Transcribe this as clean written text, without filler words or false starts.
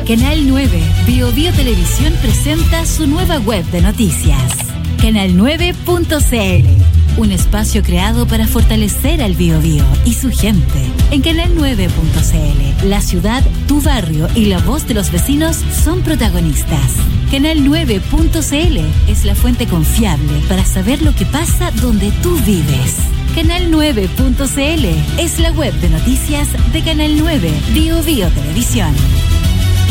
Canal 9, Biobío Televisión presenta su nueva web de noticias. Canal9.cl, un espacio creado para fortalecer al Biobío y su gente. En Canal9.cl, la ciudad, tu barrio y la voz de los vecinos son protagonistas. Canal9.cl es la fuente confiable para saber lo que pasa donde tú vives. Canal9.cl es la web de noticias de Canal 9, Biobío Televisión.